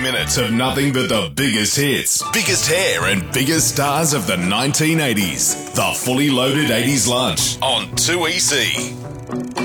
minutes of nothing but the biggest hits, biggest hair and biggest stars of the 1980s. The Fully Loaded 80s Lunch on 2EC.